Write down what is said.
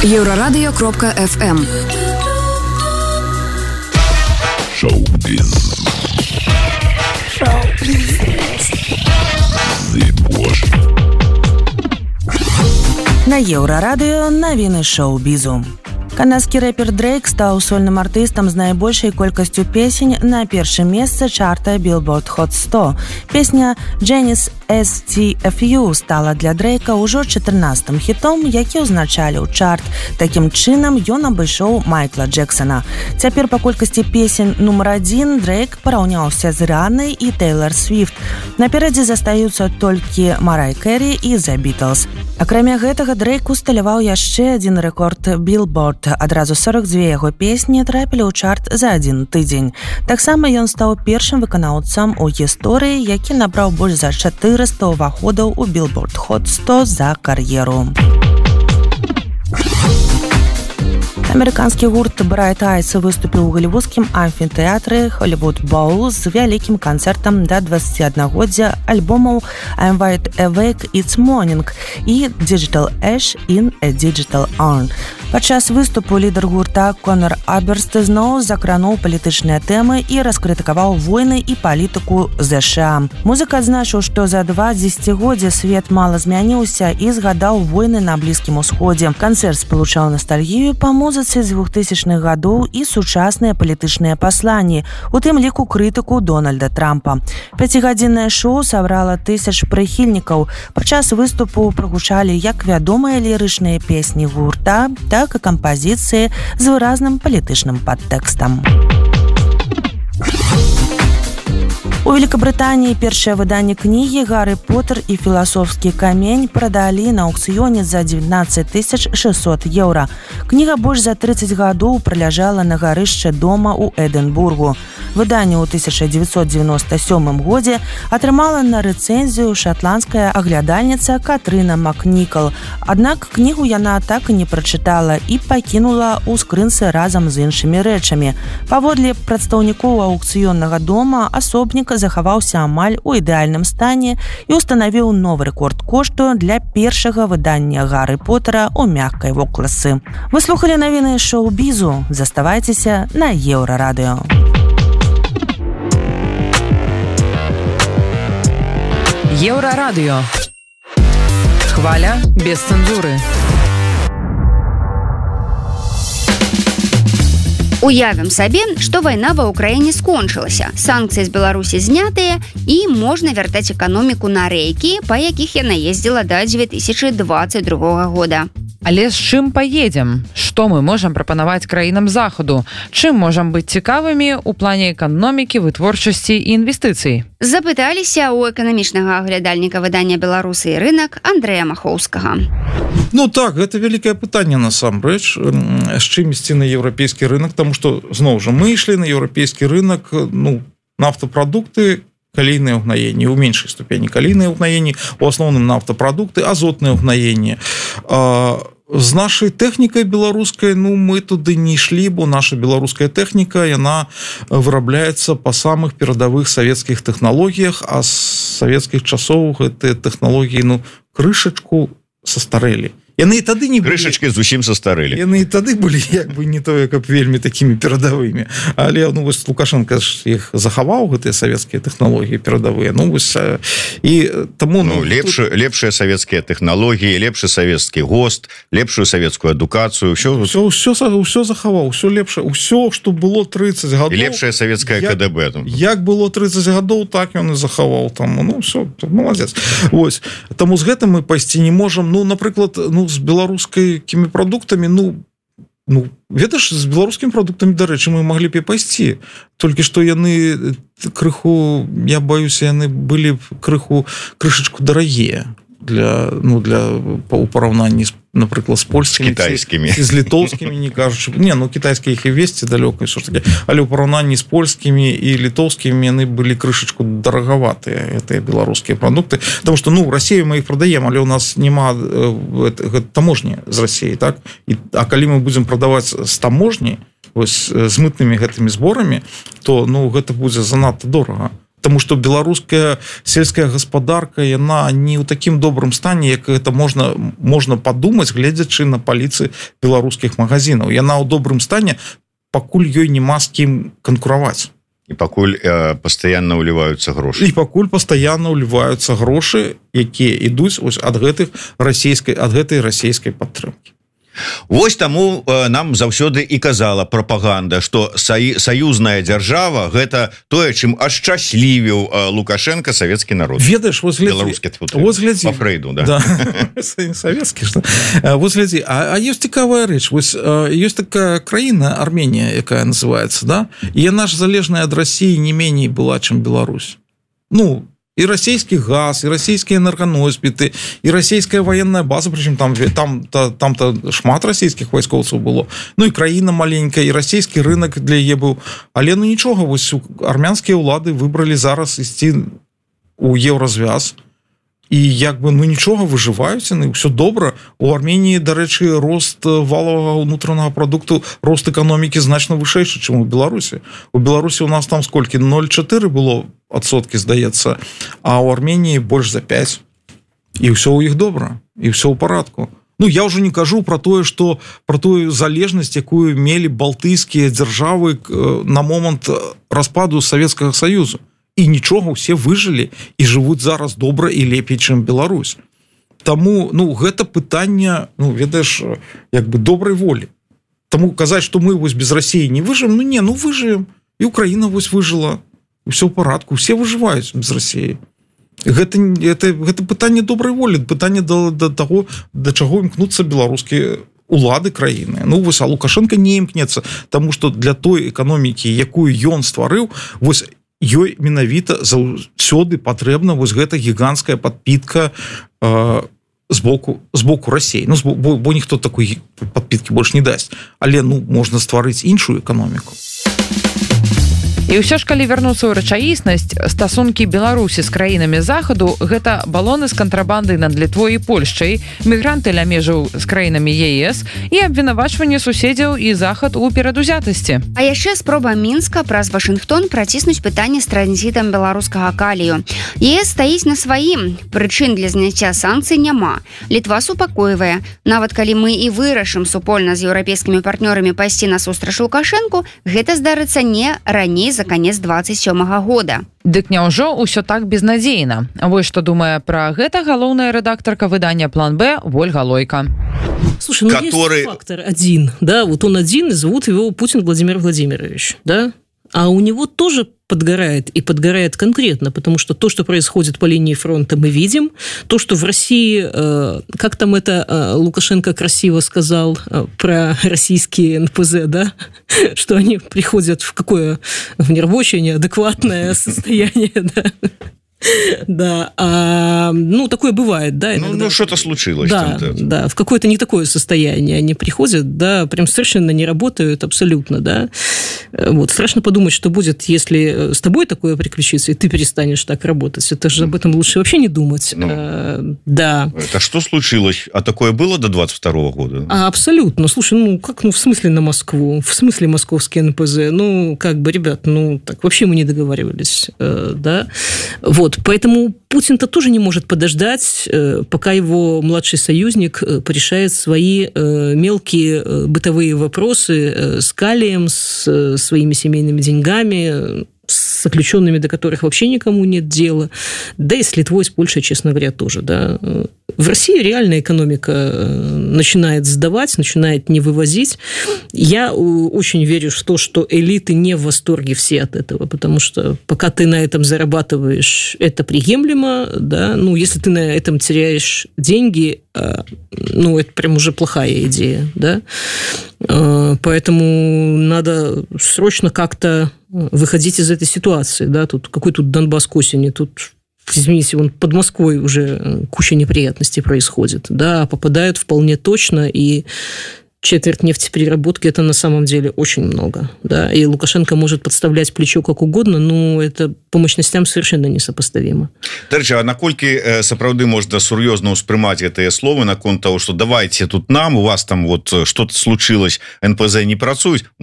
Еврорадио.FM. Шоу-биз. На Еўрарадыё навіны шоу-бізу. Канадскі рэпер Дрейк стаў сольным артыстам з найбольшай колькасцю песень на першым месцы чарта Billboard Hot 100. Песня «Janis STFU» стала для Дрейка ўжо 14-м хітом, які ўзначаліў чарт. Такім чынам ён абышоў Майкла Джексона. Цяпер па колькасці песень нумар 1 Дрейк параўняўся з Ріаннай і Тэйлар Свіфт. Наперадзе застаюцца толькі Марай Кэрі і The Beatles. Акрамя гэтага, Дрейк усталяваў яшчэ адзін рэкорд Billboard. Адразу 42 яго песні трапілі ў чарт за адзін тыдзень. Таксама ён стаў першым выканаўцам у гісторыі, які набраў больш за 400 уваходаў у Billboard Hot 100 за кар'еру. Амерыканскі гурт Bright Eyes выступіў у галівудскім амфітэатры Hollywood Bowl з вялікім канцэртам да 21-годдзя альбомаў I'm Wide Awake It's Morning і Digital Ash in a Digital Urn. Падчас выступу лідар гурта Конор Аберст зноў закрануў палітычныя тэмы і раскрытыкаваў войны і палітыку ЗША. Музыка адзначыў, што за 2 дзесяцігоддзя свет мала змяніўся і згадаў войны на Блізкім Усходзе. Канцэрт спалучаў настальгію па музыцы з 2000-х гадоў і сучасныя палітычныя пасланні, у тым ліку крытыку Дональда Трампа. 5-гадзіннае шоу сабрала 1000 прыхільнікаў. Падчас выступу прагучалі як вядомыя лірычныя песні гурта, так і кампазіцыі з выразным палітычным падтэкстам. У Великабрытаніі першае выданне кнігі «Гаррі Поттер і філасофскі камень» прадалі на аўкцыёне за 19 600 еўра. Кніга больш за 30 гадоў праляжала на гарышчы дома ў Эдынбургу. Выданне ў 1997 годзе атрымала на рэцэнзію шатландская аглядальніца Катрына Макнікал. Аднак кнігу яна так і не прачытала і пакінула ў скрынцы разам з іншымі рэчамі. Паводле прадстаўнікоў аўкцыённага дома асобнік захаваўся амаль у ідэальным стане і устанавіў новы рэкорд кошту для першага выдання Гаррі Поттера ў мяккай вокласы. Вы слухалі навіны шоу-бізу. Заставайцеся на Еўрарадыё. Еўрарадыё. Хваля без цэнзуры. Уявім сабе, што вайна ва ўкраіне скончылася, санкцыі з Беларусі знятыя і можна вяртаць эканоміку на рэйкі, па якіх яна ездзіла да 2022 года. Але з чым паедзем? Што мы можам прапанаваць краінам захаду? Чым можам быць цікавымі ў плане эканомікі, вытворчасці і інвестыцый? Запыталіся ў эканамічнага аглядальніка выдання «Беларусы і рынак» Андрэя Махоўскага. Ну так, гэта вялікае пытанне насамрэч, з чым ісці на еўрапейскі рынок, таму што, зноў жа, мы ішлі на еўрапейскі рынок, нафтапрадукты, калійныя ўгнаенні, у меншай ступені калійныя ўгнаенні, у асноўным нафтапрадукты, азотныя ўгнаенні. З нашай тэхнікай беларускай, мы туды не ішлі, бо наша беларуская тэхніка, яна вырабляецца па самых перадавых савецкіх тэхналогіях, а з савецкіх часоў гэтыя тэхналогіі, крышачку састарэлі. Яны і тады не былі... Крышачкі зусім састарэлі. Яны і тады былі як бы не тое, каб вельмі такімі перадавымі. Але Лукашенко ж іх захаваў, гэтыя савецкія тэхналогіі перадавыя. І таму... лепшыя савецкія тэхналогіі, лепшы савецкі ГОСТ, лепшую савецкую адукацыю, ўсё захаваў, ўсё лепшае, ўсё, што было 30 гадоў. І лепшая савецкая КДБ. Як было 30 гадоў, так ён і захаваў. Все, маладзец. Таму з гэтым мы пайсці не можам. Напрыклад, з беларускімі прадуктамі, ведаеш, з беларускімі прадуктамі, дарэчы, мы маглі б і пайсці, толькі што яны крыху, я баюся, яны былі крышачку дарагія у параўнанні, напрыклад, з польскімі, кітайскімі, з літоўскімі, не кажучы, кітайскія іх і весці далёка, але ў параўнанні з польскімі і літоўскімі яны былі крышачку дарагаватыя, гэтыя беларускія прадукты, потому што, ў Расію мы іх прадаем, але ў нас няма таможні з Расіі, так? А калі мы будзем прадаваць з таможні, з мытнымі гэтымі зборамі, то, гэта будзе занадта дорага. Потому что беларуская сельская гаспадарка, яна не ў такім добрым стане, як это можна падумаць, гледзячы на паліцы беларускіх магазинаў. Яна ў добрым стане, пакуль ёй няма з кім канкураваць. І пакуль пастаянна ўліваюцца грошы. І пакуль пастаянна ўліваюцца грошы, якія ідуць ад гэтай расійскай падтрымкі. Вось таму нам заўсёды і казала прапаганда, што саюзная дзяржава гэта тое, чым ашчаслівіў Лукашенко савецкі народ. Ведаеш, беларускі па Фрейду, да? Савецкі, што? Вось глядзі, а ёсць цікавая рэч. Вось ёсць такая краіна, Арменія, якая называецца, да? І яна ж залежная ад Расіі не меней была, чым Беларусь. Ну, и российский газ, и российские энергоносьбиты, и российская военная база, причем там-то шмат российских войсковцев было, ну и краина маленькая, и российский рынок для яе был. Але ну ничего, вось армянские улады выбрали зараз ісці у Евразвяз, и як бы ну ничего, выживаюць, ну все добра. У Армении, дарэчы, рост валового внутреннего продукту, рост экономики значно вышэйшы, чем у Беларуси. У Беларуси у нас там сколько? 0,4 было адсоткі, здаецца, а ў Арменіі больш за 5. І ўсё ў іх добра, і ўсё ў парадку. Ну, я ўжо не кажу про тое, што про тую залежнасць, якую мелі балтыйскія дзяржавы на момант распаду Савецкага Саюзу. І нічога, усе выжылі і жывуць зараз добра і лепей, чым Беларусь. Таму, ну, гэта пытанне, ну, ведаеш, як бы добрай волі. Таму казаць, што мы вось без Расіі не выжывем, ну, не, ну, выжывем. І Украіна вось выжыла. Все в парадку, все выживаюць без России. Гэта пытанне добрай волі, пытанне до того, до чаго імкнуцца беларускія улады краіны. Ну вось, а Лукашенко не імкнецца, тому что для той эканомікі, якую ён стварыў, вось ёй менавіта заўсёды патрэбна вось гэта гіганцкая падпітка з боку России. Ну, бо ніхто такой падпіткі больш не дасць. Але ну можна стварыць іншую эканоміку. І ўсё ж, калі вярнуцца ў рэчаіснасць, стасункі Беларусі з краінамі захаду гэта балоны з кантрабандай над Літвой і Польшчай, мігранты ля межаў з краінамі ЕС і абвінавачванне суседзяў і захад у перадузятасці. А яшчэ спроба Мінска праз Вашынгтон праціснуць пытанне з транзітам беларускага калію. ЕС стаіць на сваім, прычын для зняцця санкцый няма. Літва супакойвае. Нават калі мы і вырашым супольна з еўрапейскімі партнёрамі пайсці насустрач Лукашэнку, гэта здарыцца не раней за конец 27-го года. Дык няўжо ўсё так безнадзейна? Вось што думае пра гэта галоўная рэдактарка выдання «План Б» Ольга Лойка. Слушай, ну есть фактор один, да, вот он один, и зовут его Путин Владимир Владимирович, да, а у него тоже подгорает, и подгорает конкретно, потому что то, что происходит по линии фронта, мы видим. То, что в России, как там это Лукашенко красиво сказал про российские НПЗ, да, что они приходят в какое в нерабочее, неадекватное состояние, да. Да, ну, такое бывает, да. Ну, что-то случилось. Да, да, в какое-то не такое состояние они приходят, да, прям совершенно не работают, абсолютно, да. Вот, страшно подумать, что будет, если с тобой такое приключится, и ты перестанешь так работать. Это же об этом лучше вообще не думать. Ну, да. Это что случилось? А такое было до 22-го года? Абсолютно. Слушай, ну, как, ну, в смысле на Москву? В смысле московские НПЗ? Ну, как бы, ребят, ну, так вообще мы не договаривались, да. Вот. Поэтому Путин-то тоже не может подождать, пока его младший союзник порешает свои мелкие бытовые вопросы с калием, с своими семейными деньгами, с заключенными, до которых вообще никому нет дела. Да и с Литвой, с Польшей, честно говоря, тоже. Да. В России реальная экономика начинает сдавать, начинает не вывозить. Я очень верю в то, что элиты не в восторге все от этого, потому что пока ты на этом зарабатываешь, это приемлемо. Да. Ну, если ты на этом теряешь деньги, ну, это прям уже плохая идея. Да. Поэтому надо срочно как-то выходить из этой ситуации, да, тут какой тут Донбасс к осени, тут, извините, вон под Москвой уже куча неприятностей происходит, да, попадают вполне точно, и четверть нефтепереработки – это на самом деле очень много, да, и Лукашенко может подставлять плечо как угодно, но это по мощностям совершенно несопоставимо. Дарэчы, а наколькі сапраўды можна сур'ёзна ўспрымаць гэтыя словы наконт того, что давайте тут нам, у вас там вот что-то случилось, НПЗ не працуюць,